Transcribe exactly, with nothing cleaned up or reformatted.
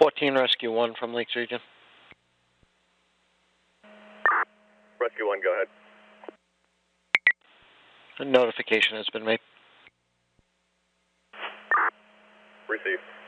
fourteen Rescue one from Lakes Region. Rescue one, go ahead. A notification has been made. Received.